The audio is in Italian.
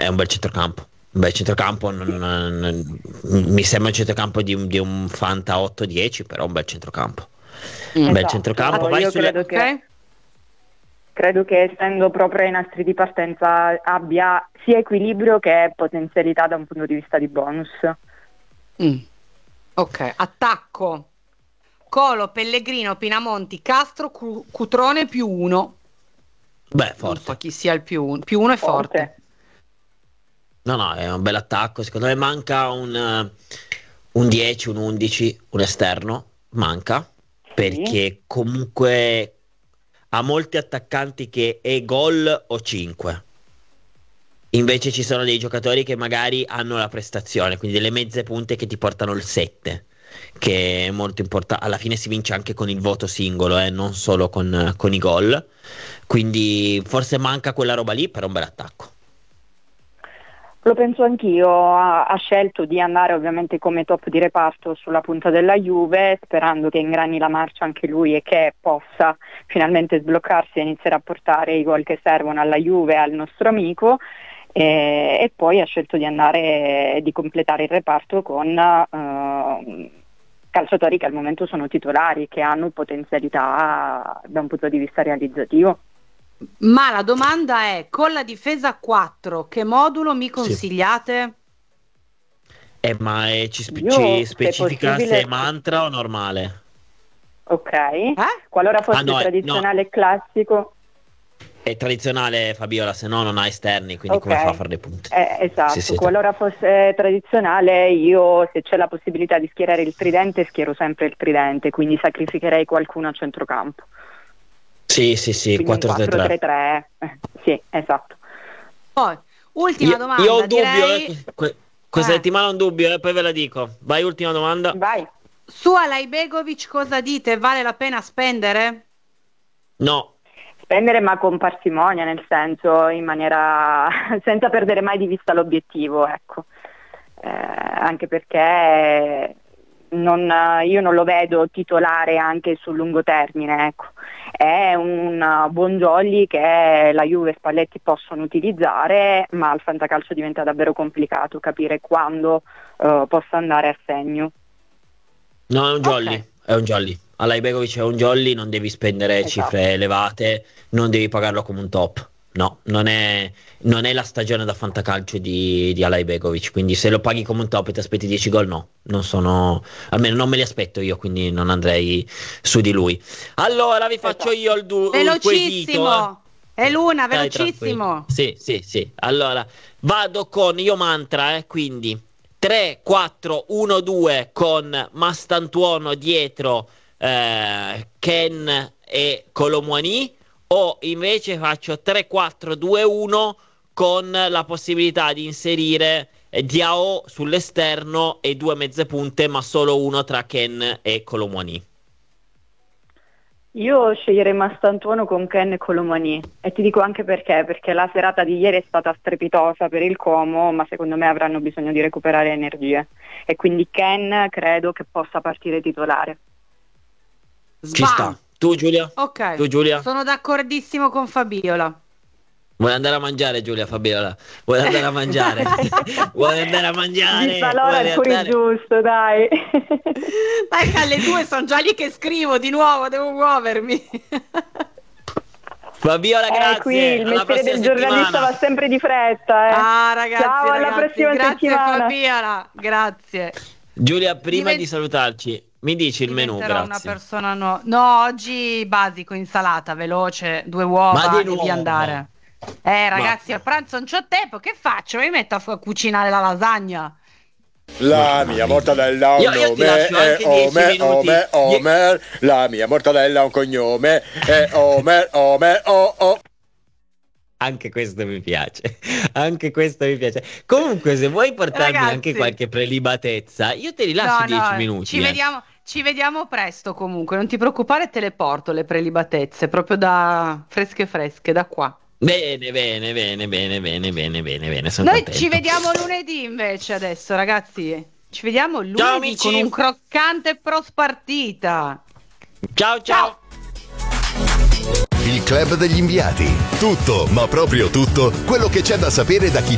un bel centrocampo. Un bel centrocampo, mi sembra un centrocampo di un Fanta 8-10, però un bel centrocampo. Un bel Esatto. centrocampo. Vai Io sulle... credo che essendo proprio ai nastri di partenza abbia sia equilibrio che potenzialità da un punto di vista di bonus. Ok, attacco. Colo, Pellegrino, Pinamonti, Castro, Cutrone +1. Beh, forte. Non so chi sia il +1. +1 è forte. No, è un bel attacco. Secondo me manca un 10, un 11, un esterno. Manca. Perché comunque ha molti attaccanti che è gol o 5. Invece ci sono dei giocatori che magari hanno la prestazione, quindi delle mezze punte che ti portano il 7, che è molto importante. Alla fine si vince anche con il voto singolo, non solo con i gol. Quindi forse manca quella roba lì, però un bel attacco. Lo penso anch'io, ha scelto di andare ovviamente come top di reparto sulla punta della Juve, sperando che ingrani la marcia anche lui e che possa finalmente sbloccarsi e iniziare a portare i gol che servono alla Juve e al nostro amico, e poi ha scelto di andare, di completare il reparto con calciatori che al momento sono titolari, che hanno potenzialità da un punto di vista realizzativo. Ma la domanda è, con la difesa 4, che modulo mi consigliate? Ma ci specifica se è mantra o normale? Ok, qualora fosse tradizionale e classico. È tradizionale, Fabiola, se no non ha esterni, quindi come fa a fare le punte? Esatto, qualora fosse tradizionale, io se c'è la possibilità di schierare il tridente, schiero sempre il tridente, quindi sacrificherei qualcuno a centrocampo. Sì, 4-3-3. Sì, esatto. Poi, ultima domanda. Io ho un dubbio, questa settimana ho un dubbio, poi ve la dico. Vai, ultima domanda. Vai. Su Alaibegovic cosa dite? Vale la pena spendere? No. Spendere ma con parsimonia, nel senso, in maniera senza perdere mai di vista l'obiettivo, ecco. Anche perché io non lo vedo titolare anche sul lungo termine, ecco. È un buon jolly che la Juve e Spalletti possono utilizzare, ma al fantacalcio diventa davvero complicato capire quando possa andare a segno. No, è un jolly, è un jolly. Alaibegovic è un jolly, non devi spendere cifre elevate, non devi pagarlo come un top. No, non è la stagione da fantacalcio di Alaibegovic, quindi se lo paghi come un top e ti aspetti 10 gol, no, non sono, almeno non me li aspetto io, quindi non andrei su di lui. Allora vi faccio io il velocissimo, è l'una, velocissimo. Sì. Allora, vado con io mantra, quindi 3-4-1-2 con Mastantuono dietro, Ken e Colomouani, o invece faccio 3-4-2-1 con la possibilità di inserire Diao sull'esterno e 2 mezze punte, ma solo uno tra Ken e Colomouani. Io sceglierei Mastantuono con Ken e Colomouani, e ti dico anche perché la serata di ieri è stata strepitosa per il Como, ma secondo me avranno bisogno di recuperare energie, e quindi Ken credo che possa partire titolare. Ci sta. Tu Giulia? Ok, tu, Giulia? Sono d'accordissimo con Fabiola. Vuoi andare a mangiare, Giulia, Fabiola? Vuoi andare a mangiare? Vuoi andare a mangiare? Allora è pure giusto, dai. Dai, che alle 2 sono già lì che scrivo di nuovo, devo muovermi. Fabiola, grazie. Qui il mestiere del giornalista va sempre di fretta. Ragazzi, ciao, alla prossima settimana. Grazie Fabiola, grazie. Giulia, prima di salutarci, mi dici il menù, grazie. Una persona no, oggi basico, insalata, veloce, 2 uova e via andare. Ragazzi, a pranzo non c'ho tempo, che faccio? Mi metto a cucinare la lasagna. La mia mortadella ha un nome, è Omer. La mia mortadella ha un cognome, è Omer. Anche questo mi piace. Comunque, se vuoi portarmi anche qualche prelibatezza, io te li lascio 10 minuti. Ci vediamo presto comunque, non ti preoccupare, te le porto le prelibatezze, proprio da fresche da qua. Bene. Sono contento. Ci vediamo lunedì invece adesso, ragazzi. Ci vediamo lunedì con un croccante post partita. Ciao. Il club degli inviati. Tutto, ma proprio tutto, quello che c'è da sapere da chi